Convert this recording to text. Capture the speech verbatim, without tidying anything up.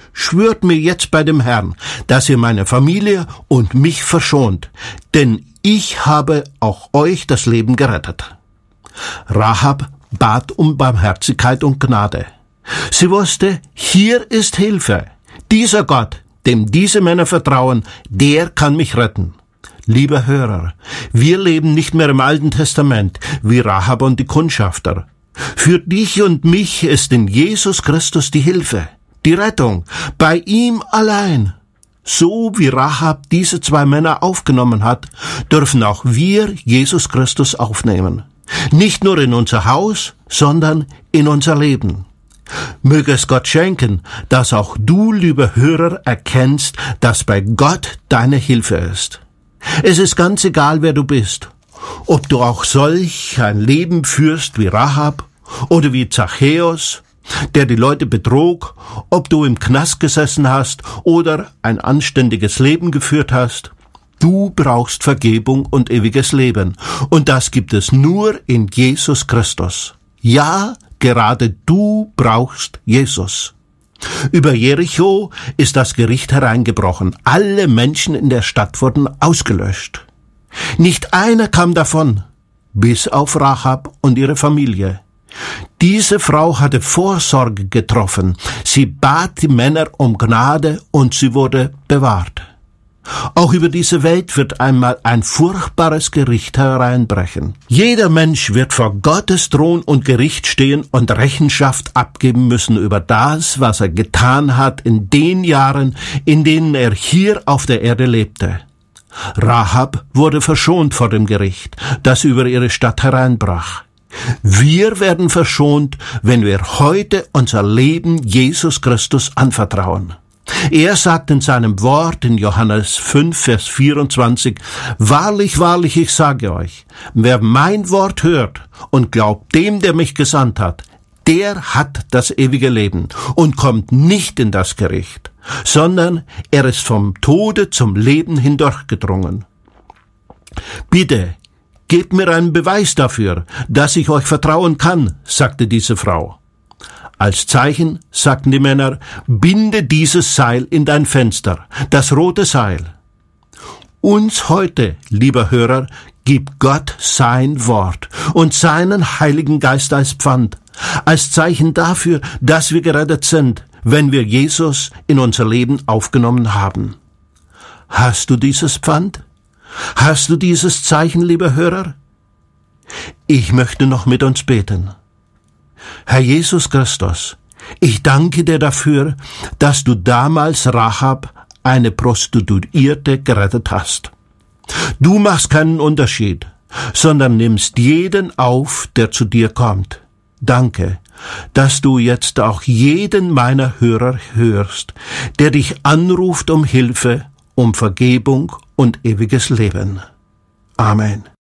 schwört mir jetzt bei dem Herrn, dass ihr meine Familie und mich verschont, denn ich habe auch euch das Leben gerettet. Rahab bat um Barmherzigkeit und Gnade. Sie wusste, hier ist Hilfe. Dieser Gott, dem diese Männer vertrauen, der kann mich retten. Lieber Hörer, wir leben nicht mehr im Alten Testament, wie Rahab und die Kundschafter. Für dich und mich ist in Jesus Christus die Hilfe, die Rettung, bei ihm allein. So wie Rahab diese zwei Männer aufgenommen hat, dürfen auch wir Jesus Christus aufnehmen. Nicht nur in unser Haus, sondern in unser Leben. Möge es Gott schenken, dass auch du, lieber Hörer, erkennst, dass bei Gott deine Hilfe ist. Es ist ganz egal, wer du bist, ob du auch solch ein Leben führst wie Rahab oder wie Zachäus, der die Leute betrog, ob du im Knast gesessen hast oder ein anständiges Leben geführt hast. Du brauchst Vergebung und ewiges Leben, und das gibt es nur in Jesus Christus. Ja, gerade du brauchst Jesus. Über Jericho ist das Gericht hereingebrochen. Alle Menschen in der Stadt wurden ausgelöscht. Nicht einer kam davon, bis auf Rahab und ihre Familie. Diese Frau hatte Vorsorge getroffen. Sie bat die Männer um Gnade und sie wurde bewahrt. Auch über diese Welt wird einmal ein furchtbares Gericht hereinbrechen. Jeder Mensch wird vor Gottes Thron und Gericht stehen und Rechenschaft abgeben müssen über das, was er getan hat in den Jahren, in denen er hier auf der Erde lebte. Rahab wurde verschont vor dem Gericht, das über ihre Stadt hereinbrach. Wir werden verschont, wenn wir heute unser Leben Jesus Christus anvertrauen. Er sagt in seinem Wort in Johannes fünf, Vers vierundzwanzig, »Wahrlich, wahrlich, ich sage euch, wer mein Wort hört und glaubt dem, der mich gesandt hat, der hat das ewige Leben und kommt nicht in das Gericht, sondern er ist vom Tode zum Leben hindurchgedrungen. Bitte, gebt mir einen Beweis dafür, dass ich euch vertrauen kann«, sagte diese Frau. Als Zeichen, sagten die Männer, binde dieses Seil in dein Fenster, das rote Seil. Uns heute, lieber Hörer, gibt Gott sein Wort und seinen Heiligen Geist als Pfand, als Zeichen dafür, dass wir gerettet sind, wenn wir Jesus in unser Leben aufgenommen haben. Hast du dieses Pfand? Hast du dieses Zeichen, lieber Hörer? Ich möchte noch mit uns beten. Herr Jesus Christus, ich danke dir dafür, dass du damals Rahab, eine Prostituierte, gerettet hast. Du machst keinen Unterschied, sondern nimmst jeden auf, der zu dir kommt. Danke, dass du jetzt auch jeden meiner Hörer hörst, der dich anruft um Hilfe, um Vergebung und ewiges Leben. Amen.